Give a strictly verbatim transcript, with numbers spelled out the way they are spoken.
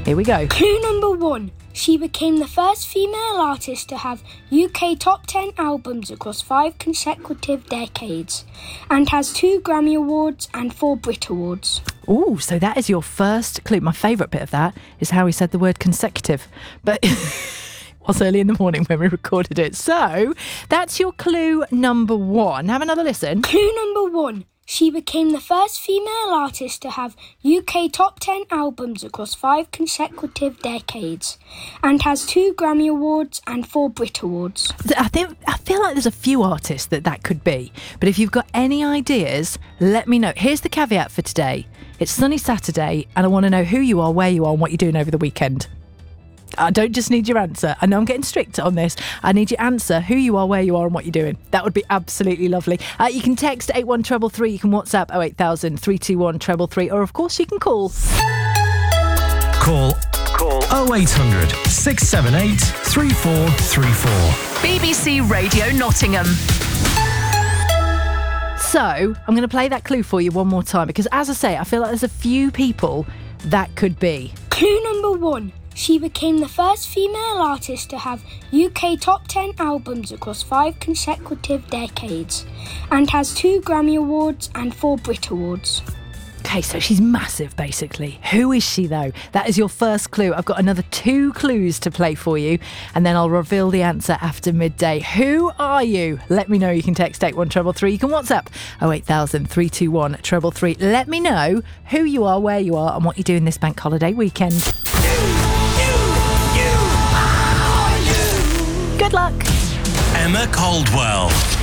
Here we go. Clue number one. She became the first female artist to have U K top ten albums across five consecutive decades and has two Grammy Awards and four Brit Awards. Ooh, so that is your first clue. My favourite bit of that is how he said the word consecutive. But it was early in the morning when we recorded it. So that's your clue number one. Have another listen. Clue number one. She became the first female artist to have U K top ten albums across five consecutive decades and has two Grammy Awards and four Brit Awards. I think I feel like there's a few artists that that could be. But if you've got any ideas, let me know. Here's the caveat for today. It's sunny Saturday and I want to know who you are, where you are and what you're doing over the weekend. I don't just need your answer. I know I'm getting strict on this. I need your answer, who you are, where you are and what you're doing. That would be absolutely lovely. Uh, you can text eight one three three. You can WhatsApp oh eight thousand, three two one, three three three. Or, of course, you can call. Call. Call. oh eight hundred, six seven eight, three four three four. B B C Radio Nottingham. So, I'm going to play that clue for you one more time because, as I say, I feel like there's a few people that could be. Clue number one. She became the first female artist to have U K top ten albums across five consecutive decades and has two Grammy Awards and four Brit Awards. Okay, so she's massive, basically. Who is she, though? That is your first clue. I've got another two clues to play for you, and then I'll reveal the answer after midday. Who are you? Let me know. You can text eight one three three. You can WhatsApp oh eight thousand, three two one, three three three. Let me know who you are, where you are, and what you're doing this bank holiday weekend. Good luck. Emma Caldwell.